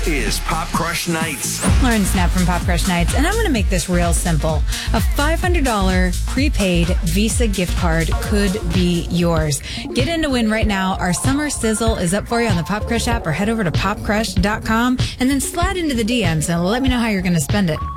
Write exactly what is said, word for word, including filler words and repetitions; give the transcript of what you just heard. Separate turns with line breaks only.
This is Pop Crush Nights.
Lauren Snap from Pop Crush Nights, and I'm going to make this real simple. A five hundred dollars prepaid Visa gift card could be yours. Get in to win right now. Our summer sizzle is up for you on the Pop Crush app, or head over to pop crush dot com and then slide into the D Ms and let me know how you're going to spend it.